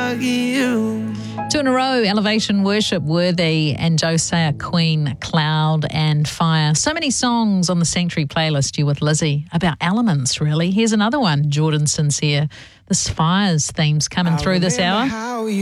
hug you. 2 in a row, Elevation Worship, Worthy, and Josiah Queen, Cloud and Fire. So many songs on the Sanctuary playlist, you with Lizzie, about elements, really. Here's another one, Jordan Sincere. This Fires theme's coming through this hour.